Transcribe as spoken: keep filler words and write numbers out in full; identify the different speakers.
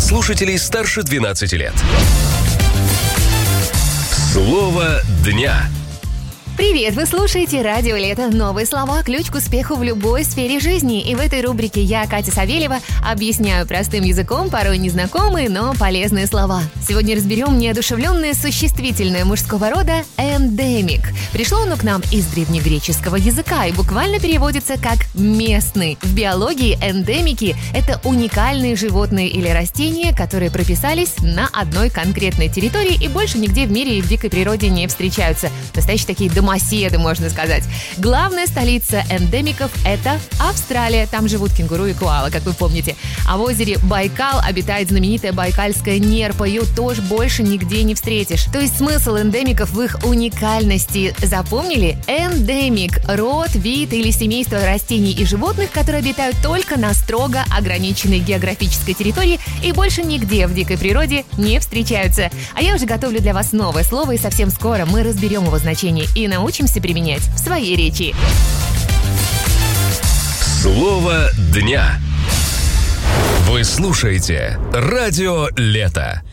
Speaker 1: слушателей старше двенадцати лет. Слово дня.
Speaker 2: Привет! Вы слушаете «Радио Лето». Новые слова – ключ к успеху в любой сфере жизни. И в этой рубрике я, Катя Савельева, объясняю простым языком порой незнакомые, но полезные слова. Сегодня разберем неодушевленное существительное мужского рода «эндемик». Пришло оно к нам из древнегреческого языка и буквально переводится как «местный». В биологии эндемики – это уникальные животные или растения, которые прописались на одной конкретной территории и больше нигде в мире и в дикой природе не встречаются. Настоящие такие домашние Домоседы, можно сказать. Главная столица эндемиков – это Австралия. Там живут кенгуру и коала, как вы помните. А в озере Байкал обитает знаменитая байкальская нерпа. Ее тоже больше нигде не встретишь. То есть смысл эндемиков в их уникальности. Запомнили? Эндемик – род, вид или семейство растений и животных, которые обитают только на строго ограниченной географической территории и больше нигде в дикой природе не встречаются. А я уже готовлю для вас новое слово, и совсем скоро мы разберем его значение и научимся применять в своей речи.
Speaker 1: Слово дня. Вы слушаете «Радио Лето».